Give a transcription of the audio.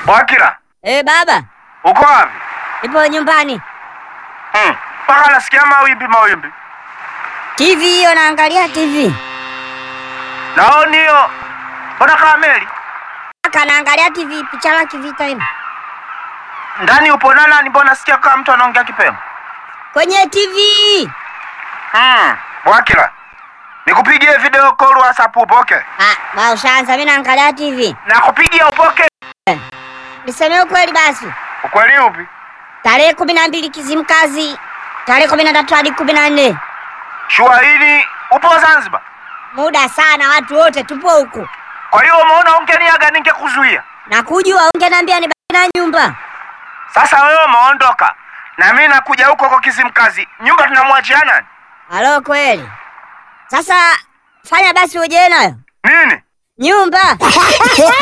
Bwakila. Baba. Uko wapi? Nipo nyumbani. Paka nasikia mawimbi. TV hiyo naangalia TV. Naoni hiyo. Mbona kama meli? Paka naangalia TV picha la kivita hivi. Ndani upo na nani? Mbona nasikia kama mtu anaongea Kipemo? Kwenye TV. Bwakila. Nikupigie video call WhatsApp upoke? Ushaanza, mimi naangalia TV. Nakupigia upoke? Niseme ukweli basi. Ukweli upi? Tarehe 12 Kizimkazi. Tarehe 13 hadi 14. Shua hili upo Zanzibar? Muda sana, watu wote tupo huko. Kwa hiyo umeona ungeniaga ningekuzuia. Nakujua ungeniambia nibaki na nyumba. Sasa wewe umeondoka. Na mimi nakuja huko kwa Kizimkazi. Nyumba tunamwachia nani? Halo kweli. Sasa fanya basi uje nayo. Nini? Nyumba.